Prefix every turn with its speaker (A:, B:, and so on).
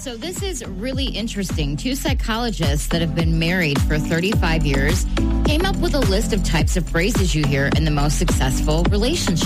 A: So this is really interesting. Two psychologists that have been married for 35 years came up with a list of types of phrases you hear in the most successful relationships.